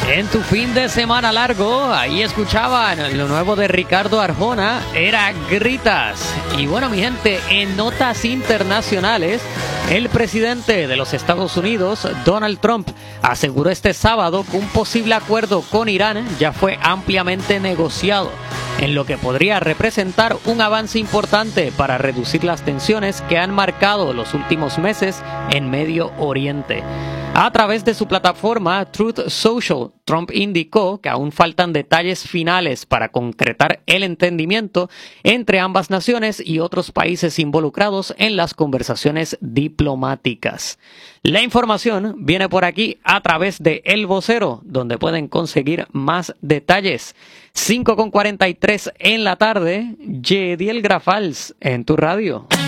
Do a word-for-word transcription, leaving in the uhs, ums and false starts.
En tu fin de semana largo, ahí escuchaban lo nuevo de Ricardo Arjona, era Gritas. Y bueno, mi gente, en notas internacionales, el presidente de los Estados Unidos, Donald Trump, aseguró este sábado que un posible acuerdo con Irán ya fue ampliamente negociado, en lo que podría representar un avance importante para reducir las tensiones que han marcado los últimos meses en Medio Oriente. A través de su plataforma Truth Social, Trump indicó que aún faltan detalles finales para concretar el entendimiento entre ambas naciones y otros países involucrados en las conversaciones diplomáticas. La información viene por aquí a través de El Vocero, donde pueden conseguir más detalles. cinco con cuarenta y tres en la tarde, Yediel Grafals en tu radio.